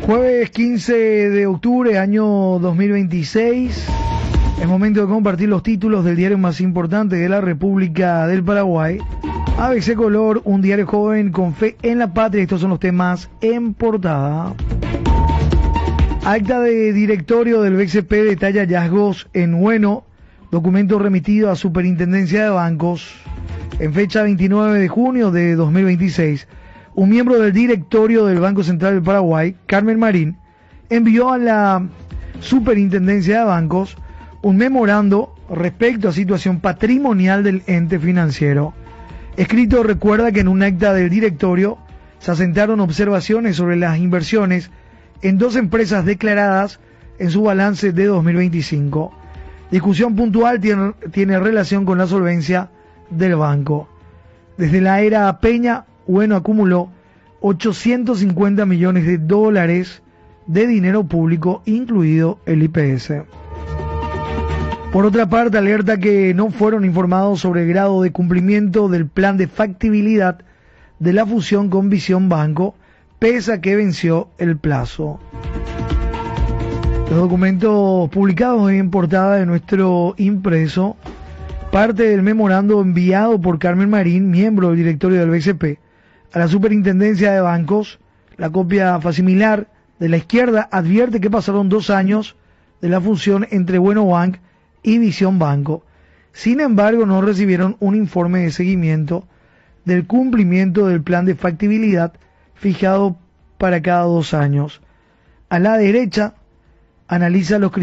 Jueves 15 de octubre, año 2026. Es momento de compartir los títulos del diario más importante de la República del Paraguay. ABC Color, un diario joven con fe en la patria. Estos son los temas en portada. Acta de directorio del BCP detalla hallazgos en Hueno. Documento remitido a Superintendencia de Bancos. En fecha 29 de junio de 2026, un miembro del directorio del Banco Central del Paraguay, Carmen Marín, envió a la Superintendencia de Bancos un memorando respecto a situación patrimonial del ente financiero. Escrito recuerda que en un acta del directorio se asentaron observaciones sobre las inversiones en dos empresas declaradas en su balance de 2025. Discusión puntual tiene relación con la solvencia del banco. Desde la era Peña, Hueno acumuló 850 millones de dólares de dinero público, incluido el IPS. Por otra parte, alerta que no fueron informados sobre el grado de cumplimiento del plan de factibilidad de la fusión con Visión Banco, pese a que venció el plazo. Los documentos publicados en portada de nuestro impreso, parte del memorando enviado por Carmen Marín, miembro del directorio del BCP, a la Superintendencia de Bancos. La copia facsimilar de la izquierda advierte que pasaron 2 años de la fusión entre Bueno Bank y Visión Banco. Sin embargo, no recibieron un informe de seguimiento del cumplimiento del plan de factibilidad fijado para cada 2 años. A la derecha, analiza los criterios